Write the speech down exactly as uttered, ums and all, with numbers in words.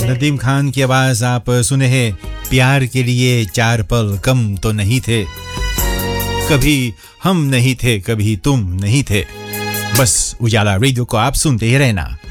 नदीम खान की आवाज आप सुने हैं। प्यार के लिए चार पल कम तो नहीं थे, कभी हम नहीं थे कभी तुम नहीं थे। बस उजाला रेडियो को आप सुनते ही रहना।